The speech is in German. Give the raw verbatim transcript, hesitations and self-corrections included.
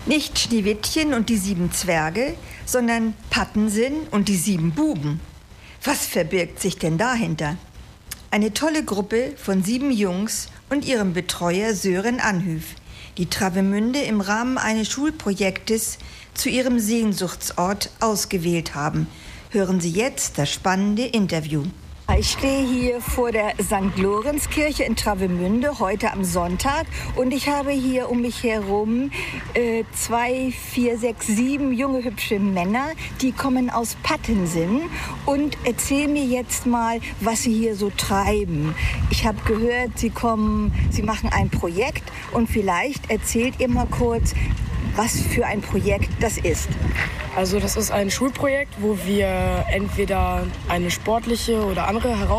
Nicht Schneewittchen und die sieben Zwerge, sondern Pattensinn und die sieben Buben. Was verbirgt sich denn dahinter? Eine tolle Gruppe von sieben Jungs und ihrem Betreuer Sören Anhüf, die Travemünde im Rahmen eines Schulprojektes zu ihrem Sehnsuchtsort ausgewählt haben. Hören Sie jetzt das spannende Interview. Ich stehe hier vor der Sankt Lorenzkirche in Travemünde, heute am Sonntag. Und ich habe hier um mich herum äh, zwei, vier, sechs, sieben junge, hübsche Männer. Die kommen aus Pattensinn und erzählen mir jetzt mal, was sie hier so treiben. Ich habe gehört, sie kommen, sie machen ein Projekt. Und vielleicht erzählt ihr mal kurz, was für ein Projekt das ist. Also das ist ein Schulprojekt, wo wir entweder eine sportliche oder andere Herausforderung